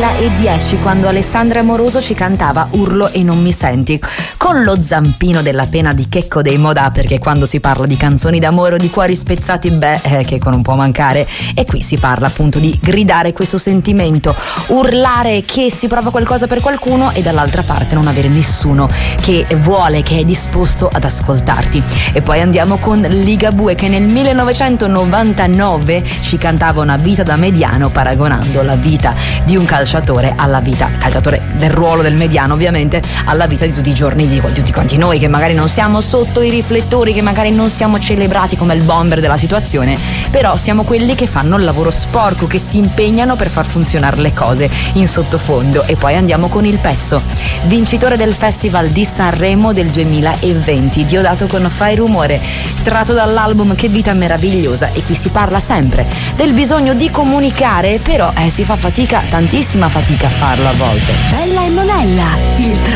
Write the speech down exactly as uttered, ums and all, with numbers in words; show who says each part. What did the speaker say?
Speaker 1: duemiladieci, quando Alessandra Amoroso ci cantava Urlo e non mi senti, con lo zampino della pena di Checco dei Modà, perché quando si parla di canzoni d'amore o di cuori spezzati, beh, eh, che non può mancare. E qui si parla appunto di gridare questo sentimento, urlare che si prova qualcosa per qualcuno e dall'altra parte non avere nessuno che vuole, che è disposto ad ascoltarti. E poi andiamo con Ligabue, che nel millenovecentonovantanove ci cantava Una vita da mediano, paragonando la vita di un calciatore alla vita, calciatore del ruolo del mediano ovviamente, alla vita di tutti i giorni di, di tutti quanti noi, che magari non siamo sotto i riflettori, che magari non siamo celebrati come il bomber della situazione, però siamo quelli che fanno il lavoro sporco, che si impegnano per far funzionare le cose in sottofondo. E poi andiamo con il pezzo, vincitore del Festival di Sanremo del duemilaventi, Diodato con Fai Rumore, tratto dall'album Che vita meravigliosa. E qui si parla sempre del bisogno di comunicare, però eh, si fa fatica, tantissima fatica a farlo a volte.
Speaker 2: Bella e Monella, il